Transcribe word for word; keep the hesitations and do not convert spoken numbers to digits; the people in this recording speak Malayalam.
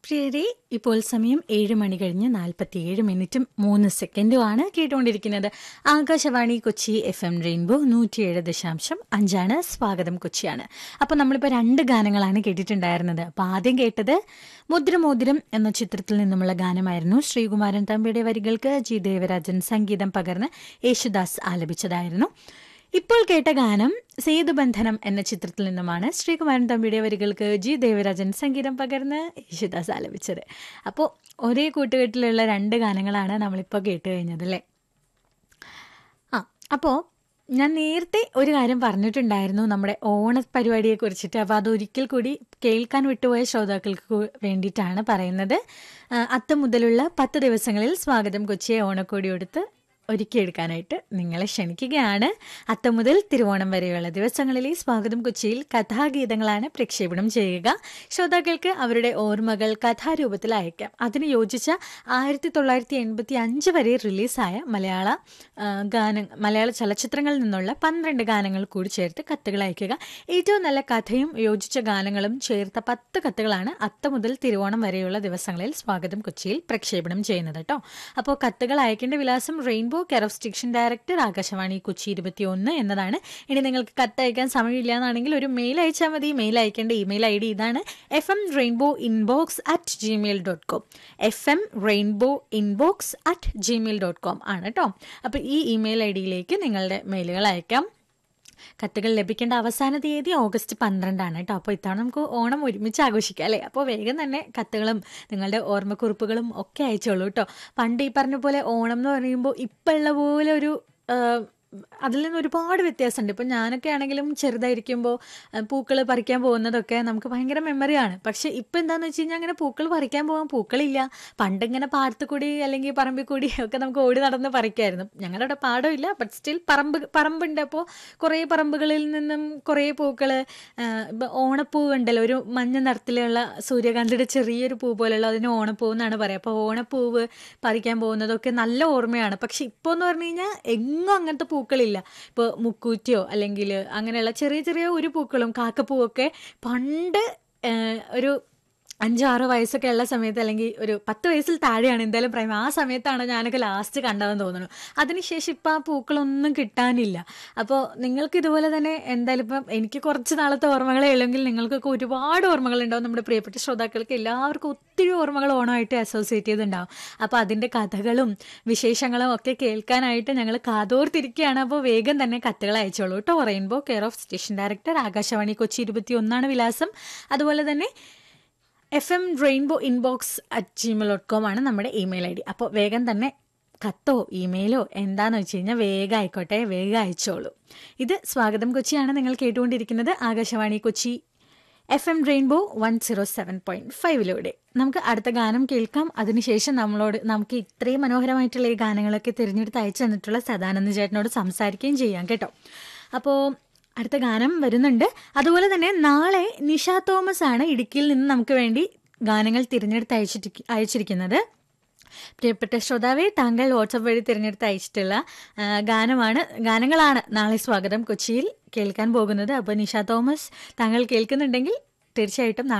പ്രിയരെ, ഇപ്പോൾ സമയം ഏഴ് മണി കഴിഞ്ഞ് നാൽപ്പത്തിയേഴ് മിനിറ്റും മൂന്ന് സെക്കൻഡുമാണ് കേട്ടുകൊണ്ടിരിക്കുന്നത്. Akashvani Kochi F M rainbow നൂറ്റിയേഴ് ദശാംശം അഞ്ചാണ്. സ്വാഗതം കൊച്ചിയാണ്. അപ്പോൾ നമ്മളിപ്പോൾ രണ്ട് ഗാനങ്ങളാണ് കേട്ടിട്ടുണ്ടായിരുന്നത്. അപ്പോൾ ആദ്യം കേട്ടത് മുദ്രമോതിരം എന്ന ചിത്രത്തിൽ നിന്നുമുള്ള ഗാനമായിരുന്നു. ശ്രീകുമാരൻ തമ്പിയുടെ വരികൾക്ക് ജി ദേവരാജൻ സംഗീതം പകർന്ന് യേശുദാസ് ആലപിച്ചതായിരുന്നു. ഇപ്പോൾ കേട്ട ഗാനം സേതുബന്ധനം എന്ന ചിത്രത്തിൽ നിന്നുമാണ്. ശ്രീകുമാരൻ തമ്പിയുടെ വരികൾക്ക് ജി ദേവരാജൻ സംഗീതം പകർന്ന് യേശുദാസ് ആലപിച്ചത്. അപ്പോൾ ഒരേ കൂട്ടുകെട്ടിലുള്ള രണ്ട് ഗാനങ്ങളാണ് നമ്മളിപ്പോൾ കേട്ട് കഴിഞ്ഞത് അല്ലേ. ആ അപ്പോൾ ഞാൻ നേരത്തെ ഒരു കാര്യം പറഞ്ഞിട്ടുണ്ടായിരുന്നു നമ്മുടെ ഓണ പരിപാടിയെ കുറിച്ചിട്ട്. അപ്പോൾ അതൊരിക്കൽ കൂടി കേൾക്കാൻ വിട്ടുപോയ ശ്രോതാക്കൾക്ക് വേണ്ടിയിട്ടാണ് പറയുന്നത്. അത്തം മുതലുള്ള പത്ത് ദിവസങ്ങളിൽ സ്വാഗതം കൊച്ചിയെ ഓണക്കോടി കൊടുത്ത് ഒരുക്കിയെടുക്കാനായിട്ട് നിങ്ങളെ ക്ഷണിക്കുകയാണ്. അത്തം മുതൽ തിരുവോണം വരെയുള്ള ദിവസങ്ങളിലെ സ്വാഗതം കൊച്ചിയിൽ കഥാഗീതങ്ങളാണ് പ്രക്ഷേപണം ചെയ്യുക. ശ്രോതാക്കൾക്ക് അവരുടെ ഓർമ്മകൾ കഥാരൂപത്തിൽ അയക്കാം. അതിന് യോജിച്ച ആയിരത്തി തൊള്ളായിരത്തി എൺപത്തി അഞ്ച് വരെ റിലീസായ മലയാള ഗാന മലയാള ചലച്ചിത്രങ്ങളിൽ നിന്നുള്ള പന്ത്രണ്ട് ഗാനങ്ങൾ കൂടി ചേർത്ത് കത്തുകൾ അയക്കുക. ഏറ്റവും നല്ല കഥയും യോജിച്ച ഗാനങ്ങളും ചേർത്ത പത്ത് കത്തുകളാണ് അത്തം മുതൽ തിരുവോണം വരെയുള്ള ദിവസങ്ങളിൽ സ്വാഗതം കൊച്ചിയിൽ പ്രക്ഷേപണം ചെയ്യുന്നത് കേട്ടോ. അപ്പോൾ കത്തുകൾ അയക്കേണ്ട വിലാസം rainbow care of station director Akashvani Kochi ഇരുപത്തി ഒന്ന് എന്നതാണ്. ഇനി നിങ്ങൾക്ക് കത്തയക്കാൻ സമയമില്ല എന്നാണെങ്കിൽ ഒരു മെയിൽ അയച്ചാൽ മതി. മെയിൽ അയക്കേണ്ട ഇമെയിൽ ഐ ഡി ഇതാണ്: F M rainbow inbox at Gmail dot com. F M rainbow inbox at Gmail dot com ആണ് കേട്ടോ. അപ്പോൾ ഈ ഇമെയിൽ ഐ ഡിയിലേക്ക് നിങ്ങളുടെ മെയിലുകൾ അയക്കാം. കത്തുകൾ ലഭിക്കേണ്ട അവസാന തീയതി ഓഗസ്റ്റ് പന്ത്രണ്ടാണ് കേട്ടോ. അപ്പോൾ ഇത്തവണ നമുക്ക് ഓണം ഒരുമിച്ച് ആഘോഷിക്കാം അല്ലേ. അപ്പോൾ വേഗം തന്നെ കത്തുകളും നിങ്ങളുടെ ഓർമ്മക്കുറിപ്പുകളും ഒക്കെ അയച്ചോളൂ കേട്ടോ. പണ്ട് ഈ പറഞ്ഞ പോലെ ഓണം എന്ന് പറയുമ്പോൾ ഇപ്പം ഉള്ള പോലെ ഒരു അതിൽ നിന്ന് ഒരുപാട് വ്യത്യാസമുണ്ട്. ഇപ്പം ഞാനൊക്കെ ആണെങ്കിലും ചെറുതായിരിക്കുമ്പോൾ പൂക്കൾ പറിക്കാൻ പോകുന്നതൊക്കെ നമുക്ക് ഭയങ്കര മെമ്മറിയാണ്. പക്ഷേ ഇപ്പം എന്താണെന്ന് വെച്ച് കഴിഞ്ഞാൽ അങ്ങനെ പൂക്കൾ പറിക്കാൻ പോകാൻ പൂക്കളില്ല. പണ്ടിങ്ങനെ പാടത്ത് കൂടി അല്ലെങ്കിൽ പറമ്പിൽ കൂടി ഒക്കെ നമുക്ക് ഓടി നടന്ന് പറിക്കായിരുന്നു. ഞങ്ങളുടെ അവിടെ പാടമില്ല, ബട്ട് സ്റ്റിൽ പറമ്പ് പറമ്പുണ്ട്. അപ്പോൾ കുറേ പറമ്പുകളിൽ നിന്നും കുറേ പൂക്കൾ, ഇപ്പം ഓണപ്പൂവ് ഉണ്ടല്ലോ, ഒരു മഞ്ഞ നിറത്തിലുള്ള സൂര്യകാന്തിയുടെ ചെറിയൊരു പൂ പോലെയുള്ള, അതിന് ഓണപ്പൂവ് എന്നാണ് പറയുക. അപ്പോൾ ഓണപ്പൂവ് പറിക്കാൻ പോകുന്നതൊക്കെ നല്ല ഓർമ്മയാണ്. പക്ഷെ ഇപ്പോൾ എന്ന് പറഞ്ഞു കഴിഞ്ഞാൽ എങ്ങും അങ്ങനത്തെ പൂക്കളില്ല. ഇപ്പോൾ മുക്കൂറ്റിയോ അല്ലെങ്കിൽ അങ്ങനെയുള്ള ചെറിയ ചെറിയ ഒരു പൂക്കളും കാക്കപ്പൂവൊക്കെ പണ്ട് ഒരു അഞ്ചാറ് വയസ്സൊക്കെ ഉള്ള സമയത്ത്, അല്ലെങ്കിൽ ഒരു പത്ത് വയസ്സിൽ താഴെയാണ് എന്തായാലും പ്രായം, ആ സമയത്താണ് ഞാനൊക്കെ ലാസ്റ്റ് കണ്ടതെന്ന് തോന്നുന്നു. അതിനുശേഷം ഇപ്പം ആ പൂക്കളൊന്നും കിട്ടാനില്ല. അപ്പോൾ നിങ്ങൾക്ക് ഇതുപോലെ തന്നെ എന്തായാലും ഇപ്പം എനിക്ക് കുറച്ച് നാളത്തെ ഓർമ്മകളേ ഉള്ളെങ്കിൽ നിങ്ങൾക്കൊക്കെ ഒരുപാട് ഓർമ്മകളുണ്ടാവും. നമ്മുടെ പ്രിയപ്പെട്ട ശ്രോതാക്കൾക്ക് എല്ലാവർക്കും ഒത്തിരി ഓർമ്മകൾ ഓണമായിട്ട് അസോസിയേറ്റ് ചെയ്തിട്ടുണ്ടാവും. അപ്പോൾ അതിൻ്റെ കഥകളും വിശേഷങ്ങളും ഒക്കെ കേൾക്കാനായിട്ട് ഞങ്ങൾ കാതോർത്തിരിക്കുകയാണ്. അപ്പോൾ വേഗം തന്നെ കത്തുകൾ അയച്ചോളൂ കേട്ടോ. Rainbow care of station director Akashvani Kochi ഇരുപത്തി ഒന്നാണ് വിലാസം. അതുപോലെ തന്നെ F M rainbow inbox at Gmail dot com ആണ് നമ്മുടെ ഇമെയിൽ ഐ ഡി. അപ്പോൾ വേഗം തന്നെ കത്തോ ഇമെയിലോ എന്താണെന്ന് വെച്ച് കഴിഞ്ഞാൽ വേഗം ആയിക്കോട്ടെ, വേഗം അയച്ചോളൂ. ഇത് സ്വാഗതം കൊച്ചിയാണ് നിങ്ങൾ കേട്ടുകൊണ്ടിരിക്കുന്നത്. Akashvani Kochi F M rainbow one zero seven point ഫൈവിലൂടെ നമുക്ക് അടുത്ത ഗാനം കേൾക്കാം. അതിനുശേഷം നമ്മളോട് നമുക്ക് ഇത്രയും മനോഹരമായിട്ടുള്ള ഈ ഗാനങ്ങളൊക്കെ തിരഞ്ഞെടുത്ത് അയച്ചു തന്നിട്ടുള്ള സദാനന്ദ ചേട്ടനോട് സംസാരിക്കുകയും ചെയ്യാം കേട്ടോ. അപ്പോൾ അടുത്ത ഗാനം വരുന്നുണ്ട്. അതുപോലെ തന്നെ നാളെ നിഷ തോമസ് ആണ് ഇടുക്കിയിൽ നിന്ന് നമുക്ക് വേണ്ടി ഗാനങ്ങൾ തിരഞ്ഞെടുത്ത് അയച്ചിട്ട് അയച്ചിരിക്കുന്നത്. പ്രിയപ്പെട്ട ശ്രോതാവെ, താങ്കൾ വാട്സപ്പ് വഴി തിരഞ്ഞെടുത്ത് അയച്ചിട്ടുള്ള ഗാനമാണ് ഗാനങ്ങളാണ് നാളെ സ്വാഗതം കൊച്ചിയിൽ കേൾക്കാൻ പോകുന്നത്. അപ്പോൾ നിഷ തോമസ് താങ്കൾ കേൾക്കുന്നുണ്ടെങ്കിൽ തീർച്ചയായിട്ടും